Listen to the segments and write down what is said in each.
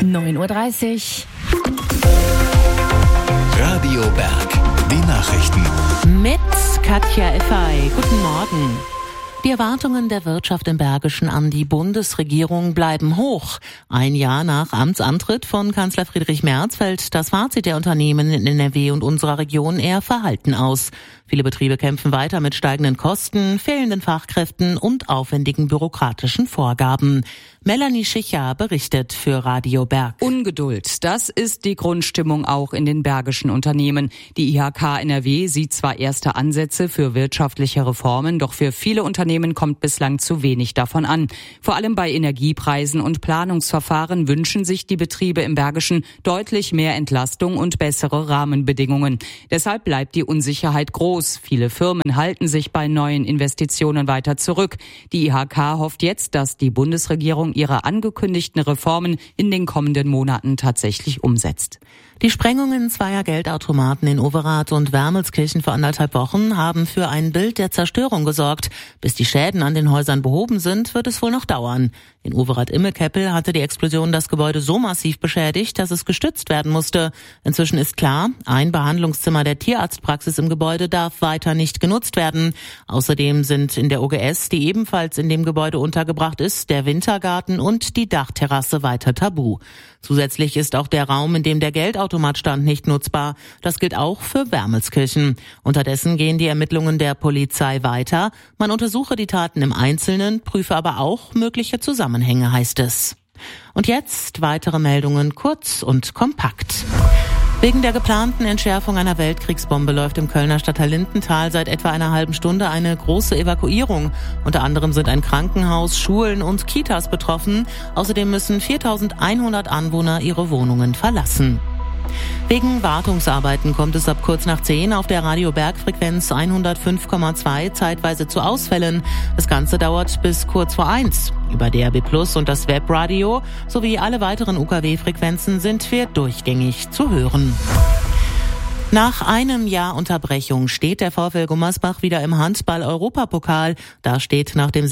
9:30 Uhr. Radio Berg, die Nachrichten. Mit Katja Effay. Guten Morgen. Die Erwartungen der Wirtschaft im Bergischen an die Bundesregierung bleiben hoch. Ein Jahr nach Amtsantritt von Kanzler Friedrich Merz fällt das Fazit der Unternehmen in NRW und unserer Region eher verhalten aus. Viele Betriebe kämpfen weiter mit steigenden Kosten, fehlenden Fachkräften und aufwendigen bürokratischen Vorgaben. Melanie Schicher berichtet für Radio Berg. Ungeduld, das ist die Grundstimmung auch in den bergischen Unternehmen. Die IHK NRW sieht zwar erste Ansätze für wirtschaftliche Reformen, doch für viele Unternehmen kommt bislang zu wenig davon an. Vor allem bei Energiepreisen und Planungsverfahren wünschen sich die Betriebe im Bergischen deutlich mehr Entlastung und bessere Rahmenbedingungen. Deshalb bleibt die Unsicherheit groß. Viele Firmen halten sich bei neuen Investitionen weiter zurück. Die IHK hofft jetzt, dass die Bundesregierung ihre angekündigten Reformen in den kommenden Monaten tatsächlich umsetzt. Die Sprengungen zweier Geldautomaten in Overath und Wermelskirchen vor 1,5 Wochen haben für ein Bild der Zerstörung gesorgt. Bis die Schäden an den Häusern behoben sind, wird es wohl noch dauern. In Overath-Immekeppel hatte die Explosion das Gebäude so massiv beschädigt, dass es gestützt werden musste. Inzwischen ist klar, ein Behandlungszimmer der Tierarztpraxis im Gebäude darf weiter nicht genutzt werden. Außerdem sind in der OGS, die ebenfalls in dem Gebäude untergebracht ist, der Wintergarten und die Dachterrasse weiter tabu. Zusätzlich ist auch der Raum, in dem der Geldautomat stand, nicht nutzbar. Das gilt auch für Wermelskirchen. Unterdessen gehen die Ermittlungen der Polizei weiter. Man untersuche die Taten im Einzelnen, prüfe aber auch mögliche Zusammenhänge, heißt es. Und jetzt weitere Meldungen kurz und kompakt. Wegen der geplanten Entschärfung einer Weltkriegsbombe läuft im Kölner Stadtteil Lindenthal seit etwa einer halben Stunde eine große Evakuierung. Unter anderem sind ein Krankenhaus, Schulen und Kitas betroffen. Außerdem müssen 4.100 Anwohner ihre Wohnungen verlassen. Wegen Wartungsarbeiten kommt es ab kurz nach 10 auf der Radio Berg-Frequenz 105,2 zeitweise zu Ausfällen. Das Ganze dauert bis kurz vor 1. Über DRB Plus und das Webradio sowie alle weiteren UKW-Frequenzen sind wir durchgängig zu hören. Nach einem Jahr Unterbrechung steht der VfL Gummersbach wieder im Handball-Europapokal. Da steht nach dem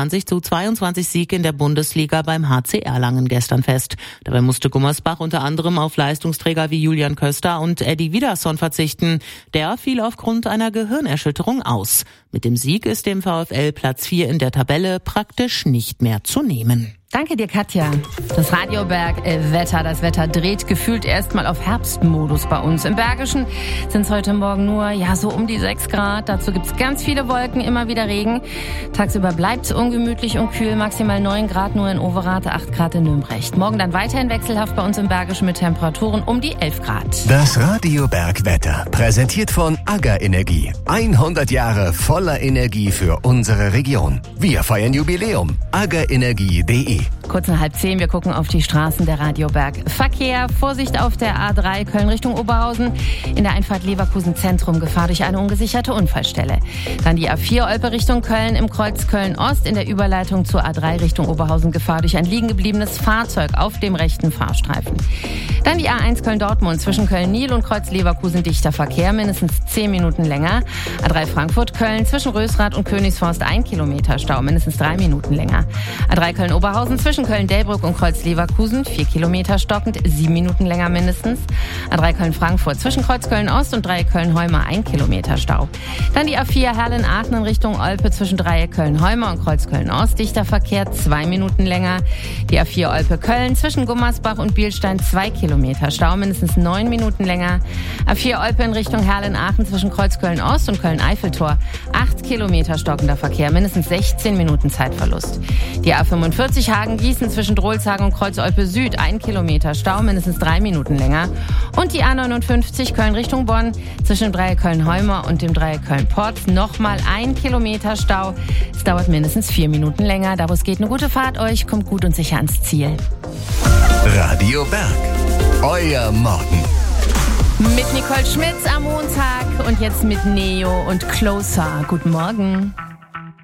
26:22 Sieg in der Bundesliga beim HC Erlangen gestern fest. Dabei musste Gummersbach unter anderem auf Leistungsträger wie Julian Köster und Eddie Wiederson verzichten. Der fiel aufgrund einer Gehirnerschütterung aus. Mit dem Sieg ist dem VfL Platz 4 in der Tabelle praktisch nicht mehr zu nehmen. Danke dir, Katja. Das Radio Berg Wetter. Das Wetter dreht gefühlt erstmal auf Herbstmodus bei uns. Im Bergischen sind es heute Morgen nur so um die 6 Grad. Dazu gibt es ganz viele Wolken, immer wieder Regen. Tagsüber bleibt es ungemütlich und kühl. Maximal 9 Grad nur in Overath, 8 Grad in Nürnberg. Morgen dann weiterhin wechselhaft bei uns im Bergischen mit Temperaturen um die 11 Grad. Das Radio Berg Wetter, präsentiert von AGA Energie. 100 Jahre voller Energie für unsere Region. Wir feiern Jubiläum. agaenergie.de. Kurz nach 9:30, wir gucken auf die Straßen der Radio Berg. Verkehr, Vorsicht auf der A3 Köln Richtung Oberhausen. In der Einfahrt Leverkusen Zentrum Gefahr durch eine ungesicherte Unfallstelle. Dann die A4 Olpe Richtung Köln im Kreuz Köln-Ost. In der Überleitung zur A3 Richtung Oberhausen Gefahr durch ein liegen gebliebenes Fahrzeug auf dem rechten Fahrstreifen. Dann die A1 Köln-Dortmund zwischen Köln-Niel und Kreuz Leverkusen dichter Verkehr, mindestens 10 Minuten länger. A3 Frankfurt-Köln zwischen Rösrath und Königsforst 1 Kilometer Stau, mindestens 3 Minuten länger. A3 Köln-Oberhausen zwischen Köln-Delbrück und Kreuz Leverkusen 4 Kilometer stockend, 7 Minuten länger mindestens. A3 Köln-Frankfurt zwischen Kreuz Köln-Ost und Dreieck Köln-Heumer 1 Kilometer Stau. Dann die A4 Herlen-Aachen in Richtung Olpe zwischen Dreieck Köln-Heumer und Kreuz Köln-Ost dichter Verkehr, 2 Minuten länger. Die A4 Olpe-Köln zwischen Gummersbach und Bielstein 2 Kilometer Stau, mindestens 9 Minuten länger. A4 Olpe in Richtung Herlen-Aachen zwischen Kreuz Köln-Ost und Köln-Eiffeltor 8 Kilometer stockender Verkehr, mindestens 16 Minuten Zeitverlust. Die A45 Hagen-Gießen zwischen Drolshagen und Kreuz-Olpe Süd 1 Kilometer Stau, mindestens 3 Minuten länger. Und die A59 Köln Richtung Bonn zwischen Dreieck Köln-Heumer und dem Dreieck Köln-Porz nochmal 1 Kilometer Stau. Es dauert mindestens 4 Minuten länger. Da wo es geht, eine gute Fahrt euch. Kommt gut und sicher ans Ziel. Radio Berg, euer Morgen. Mit Nicole Schmitz am Montag und jetzt mit Neo und Closer. Guten Morgen.